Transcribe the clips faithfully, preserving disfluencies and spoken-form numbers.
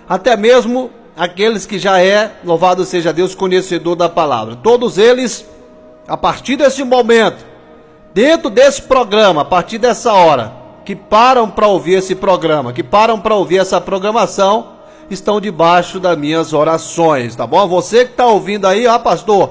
até mesmo aqueles que já é, louvado seja Deus, conhecedor da palavra. Todos eles, a partir desse momento, dentro desse programa, a partir dessa hora, que param para ouvir esse programa, que param para ouvir essa programação, estão debaixo das minhas orações, tá bom? Você que está ouvindo aí, ah, pastor,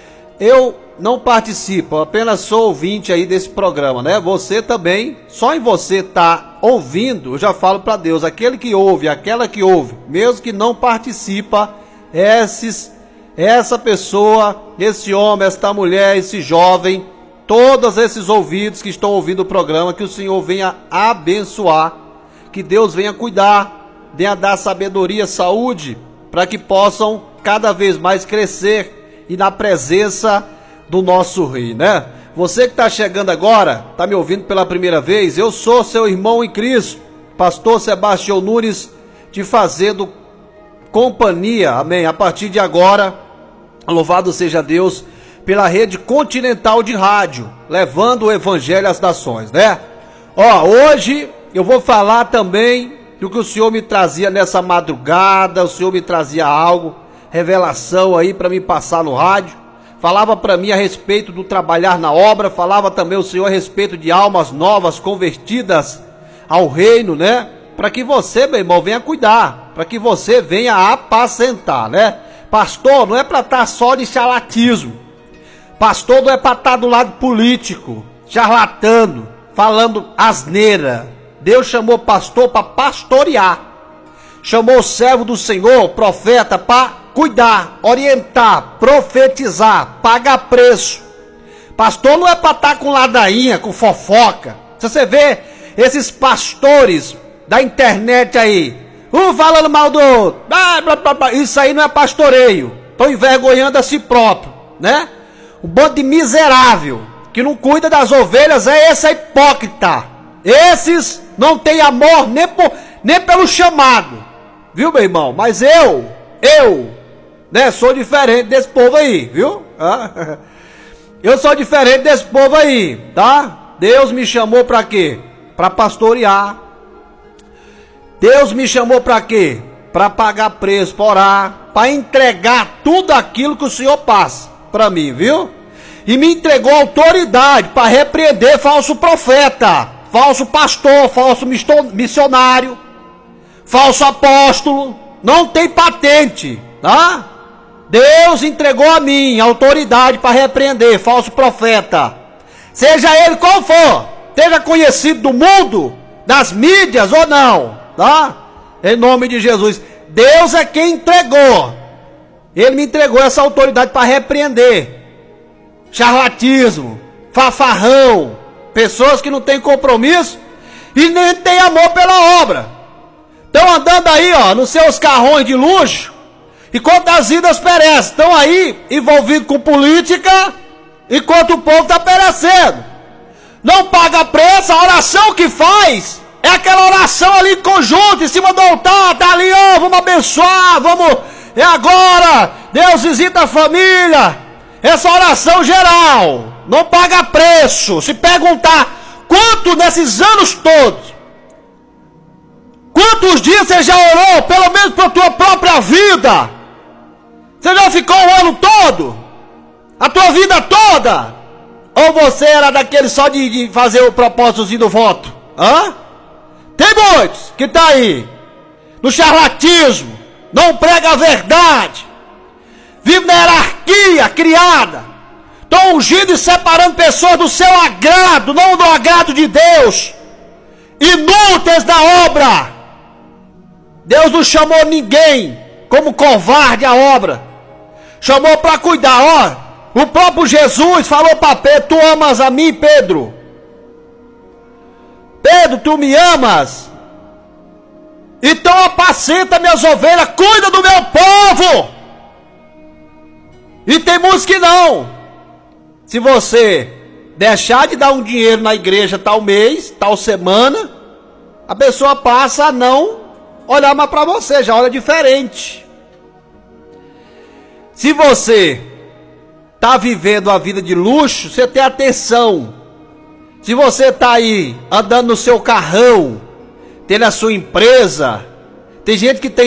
eu não participo, apenas sou ouvinte aí desse programa, né? Você também, só em você tá ouvindo, eu já falo para Deus, aquele que ouve, aquela que ouve, mesmo que não participa, esses, essa pessoa, esse homem, esta mulher, esse jovem, todos esses ouvidos que estão ouvindo o programa, que o Senhor venha abençoar, que Deus venha cuidar, venha dar sabedoria, saúde, para que possam cada vez mais crescer e na presença do nosso Rei, né? Você que está chegando agora, está me ouvindo pela primeira vez, eu sou seu irmão em Cristo, pastor Sebastião Nunes, te fazendo companhia, amém? A partir de agora, louvado seja Deus, pela rede continental de rádio, levando o evangelho às nações, né? Ó, hoje eu vou falar também do que o Senhor me trazia nessa madrugada, o Senhor me trazia algo, revelação aí para me passar no rádio, falava para mim a respeito do trabalhar na obra, falava também o Senhor a respeito de almas novas convertidas ao reino, né? Para que você, meu irmão, venha cuidar, para que você venha apacentar, né? Pastor, não é para estar só de charlatismo, pastor não é para estar do lado político, charlatando, falando asneira. Deus chamou pastor para pastorear, chamou o servo do Senhor, profeta, para cuidar, orientar, profetizar, pagar preço. Pastor não é para estar com ladainha, com fofoca. Se você vê esses pastores da internet aí, um falando mal do outro, isso aí não é pastoreio, estão envergonhando a si próprio, né? Um bando de miserável que não cuida das ovelhas é esse hipócrita. Esses não tem amor nem, por, nem pelo chamado, viu, meu irmão? Mas eu, eu, né, sou diferente desse povo aí, viu? Ah, eu sou diferente desse povo aí, tá? Deus me chamou pra quê? Pra pastorear. Deus me chamou pra quê? Pra pagar preço, pra orar, pra entregar tudo aquilo que o Senhor passa pra mim, viu? E me entregou autoridade pra repreender falso profeta, falso pastor, falso missionário, falso apóstolo. Não tem patente, tá? Deus entregou a mim autoridade para repreender falso profeta, seja ele qual for, seja conhecido do mundo, das mídias ou não, tá? Em nome de Jesus. Deus é quem entregou. Ele me entregou essa autoridade para repreender charlatismo, fafarrão, pessoas que não têm compromisso e nem têm amor pela obra. Estão andando aí, ó, nos seus carrões de luxo, enquanto as vidas perecem. Estão aí envolvidos com política, enquanto o povo está perecendo. Não paga preço, a oração que faz é aquela oração ali em conjunto, em cima do altar, tá ali, ó, vamos abençoar, vamos, é agora, Deus visita a família. Essa oração geral não paga preço. Se perguntar quanto nesses anos todos, quantos dias você já orou, pelo menos para a tua própria vida? Você já ficou o ano todo? A tua vida toda? Ou você era daquele só de, de fazer o propósitozinho do voto? Hã? Tem muitos que tá aí no charlatismo, não prega a verdade, vive na hierarquia criada, estão ungindo e separando pessoas do seu agrado, não do agrado de Deus, inúteis da obra. Deus não chamou ninguém como covarde à obra, chamou para cuidar. Ó, o próprio Jesus falou para Pedro: tu amas a mim, Pedro? Pedro, tu me amas? Então apacenta minhas ovelhas, cuida do meu povo. E tem muitos que não. Se você deixar de dar um dinheiro na igreja tal mês, tal semana, a pessoa passa a não olhar mais para você, já olha diferente. Se você está vivendo a vida de luxo, você tem atenção. Se você está aí andando no seu carrão, tendo a sua empresa, tem gente que tem